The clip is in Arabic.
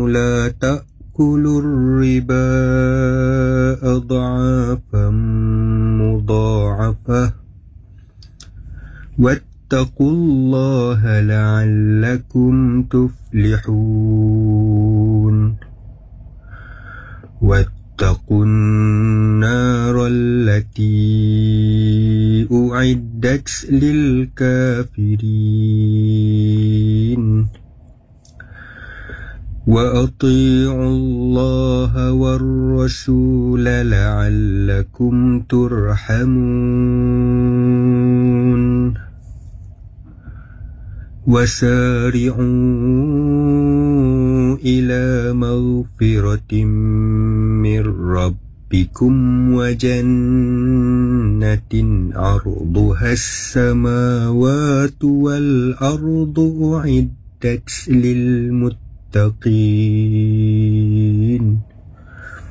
لا تأكلوا الربا أضعافا مضاعفة واتقوا الله لعلكم تفلحون واتقوا النار التي أعدت للكافرين وأطيعوا الله والرسول لعلكم ترحمون وسارعوا إلى مغفرة من ربكم وجنة عرضها السماوات والأرض أعدت للمتقين